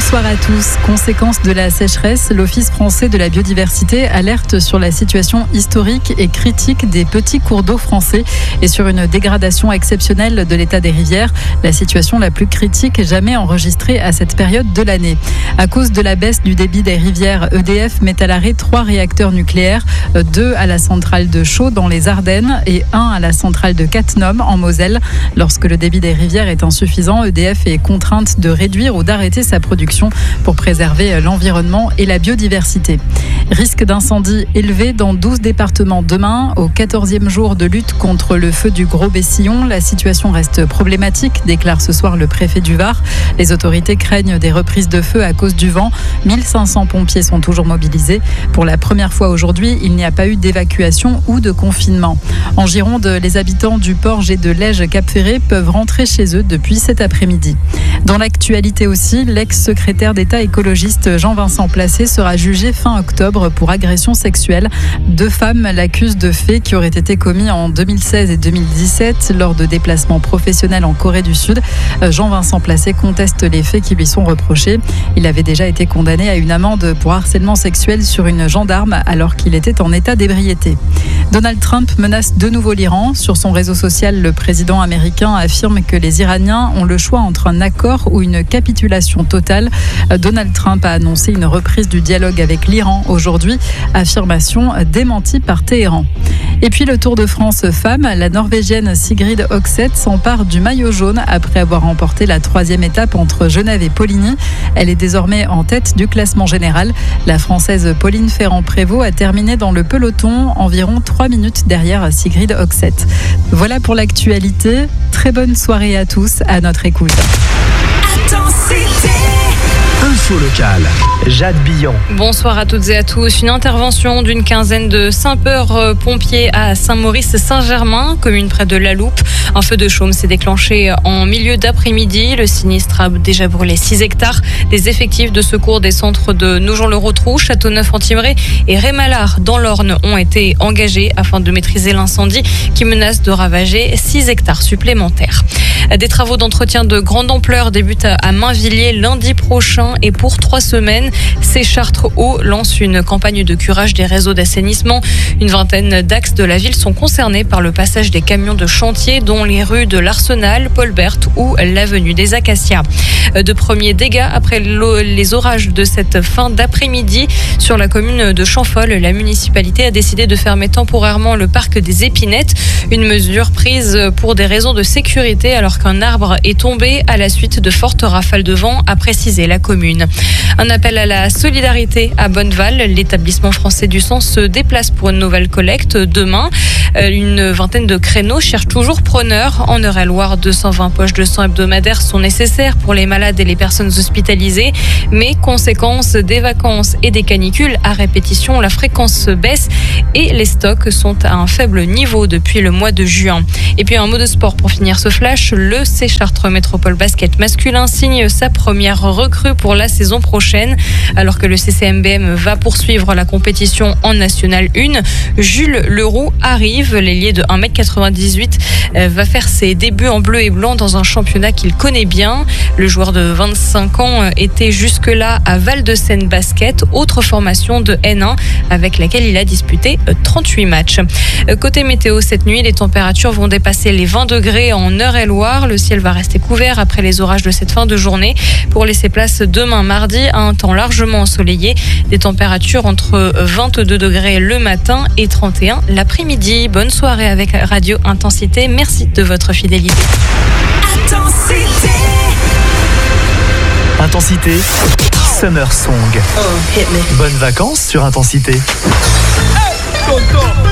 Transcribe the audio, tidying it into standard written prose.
Bonsoir à tous. Conséquence de la sécheresse, l'Office français de la biodiversité alerte sur la situation historique et critique des petits cours d'eau français et sur une dégradation exceptionnelle de l'état des rivières, la situation la plus critique jamais enregistrée à cette période de l'année. À cause de la baisse du débit des rivières, EDF met à l'arrêt 3 réacteurs nucléaires, 2 à la centrale de Chaux dans les Ardennes et 1 à la centrale de Cattenom en Moselle. Lorsque le débit des rivières est insuffisant, EDF est contrainte de réduire ou d'arrêter sa production pour préserver l'environnement et la biodiversité. Risque d'incendie élevé dans 12 départements demain. Au 14e jour de lutte contre le feu du Gros-Bessillon, la situation reste problématique, déclare ce soir le préfet du Var. Les autorités craignent des reprises de feu à cause du vent. 1500 pompiers sont toujours mobilisés. Pour la première fois aujourd'hui, il n'y a pas eu d'évacuation ou de confinement. En Gironde, les habitants du Porge et de Lège-Cap-Ferré peuvent rentrer chez eux depuis cet après-midi. Dans l'actualité aussi, l'ex-secrétaire d'État écologiste Jean-Vincent Placé sera jugé fin octobre pour agression sexuelle. 2 femmes l'accusent de faits qui auraient été commis en 2016 et 2017 lors de déplacements professionnels en Corée du Sud. Jean-Vincent Placé conteste les faits qui lui sont reprochés. Il avait déjà été condamné à une amende pour harcèlement sexuel sur une gendarme alors qu'il était en état d'ébriété. Donald Trump menace de nouveau l'Iran. Sur son réseau social, le président américain affirme que les Iraniens ont le choix entre un accord ou une capitulation totale. Donald Trump a annoncé une reprise du dialogue avec l'Iran aujourd'hui. Affirmation démentie par Téhéran. Et puis le Tour de France femmes, la Norvégienne Sigrid Høgseth s'empare du maillot jaune après avoir remporté la 3e étape entre Genève et Poligny. Elle est désormais en tête du classement général. La Française Pauline Ferrand-Prévot a terminé dans le peloton, environ 3 minutes derrière Sigrid Høgseth. Voilà pour l'actualité. Très bonne soirée à tous, à notre écoute. Info locale, Jade Billon. Bonsoir à toutes et à tous. Une intervention d'une quinzaine de sapeurs-pompiers à Saint-Maurice-Saint-Germain, commune près de La Loupe. Un feu de chaume s'est déclenché en milieu d'après-midi. Le sinistre a déjà brûlé 6 hectares. Des effectifs de secours des centres de Nogent-le-Rotrou, Châteauneuf-en-Thymerais et Rémalard dans l'Orne ont été engagés afin de maîtriser l'incendie qui menace de ravager 6 hectares supplémentaires. Des travaux d'entretien de grande ampleur débutent à Mainvilliers lundi prochain et pour 3 semaines, Séchartres Eau lance une campagne de curage des réseaux d'assainissement. Une vingtaine d'axes de la ville sont concernés par le passage des camions de chantier, dont les rues de l'Arsenal, Paul Berthe ou l'avenue des Acacias. De premiers dégâts après les orages de cette fin d'après-midi sur la commune de Champfol. La municipalité a décidé de fermer temporairement le parc des Épinettes, une mesure prise pour des raisons de sécurité alors qu'un arbre est tombé à la suite de fortes rafales de vent, a précisé la commune. Un appel à la solidarité à Bonneval. L'établissement français du sang se déplace pour une nouvelle collecte demain. Une vingtaine de créneaux cherchent toujours preneurs. En Eure-et-Loire, 220 poches de sang hebdomadaires sont nécessaires pour les malades et les personnes hospitalisées. Mais conséquence des vacances et des canicules à répétition, la fréquence baisse et les stocks sont à un faible niveau depuis le mois de juin. Et puis un mot de sport pour finir ce flash. Le Séchartres Métropole Basket masculin signe sa première recrue pour la saison prochaine. Alors que le CCMBM va poursuivre la compétition en National 1, Jules Leroux arrive. L'ailier de 1m98 va faire ses débuts en bleu et blanc dans un championnat qu'il connaît bien. Le joueur de 25 ans était jusque-là à Val-de-Seine Basket, autre formation de N1 avec laquelle il a disputé 38 matchs. Côté météo, cette nuit, les températures vont dépasser les 20 degrés en Eure-et-Loire. Le ciel va rester couvert après les orages de cette fin de journée pour laisser place demain mardi à un temps largement ensoleillé. Des températures entre 22 degrés le matin et 31 l'après-midi. Bonne soirée avec Radio Intensité. Merci de votre fidélité. Intensité, Summer Song. Bonnes vacances sur Intensité.